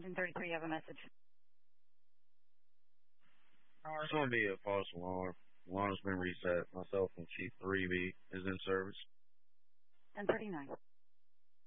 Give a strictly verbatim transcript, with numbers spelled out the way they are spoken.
Engine thirty-three, you have a message. It's going to be a false alarm. Alarm's been reset. Myself and Chief three B is in service. ten thirty-nine.